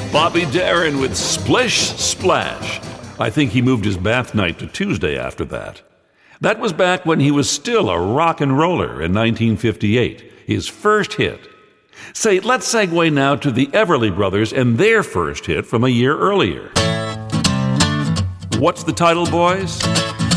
Bobby Darin with Splish Splash. I think he moved his bath night to Tuesday after that. That was back when he was still a rock and roller in 1958, his first hit. Say, let's segue now to the Everly Brothers and their first hit from a year earlier. What's the title, boys?